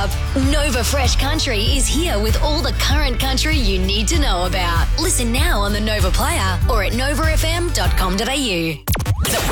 up. Nova Fresh Country is here with all the current country you need to know about. Listen now on the Nova Player or at novafm.com.au.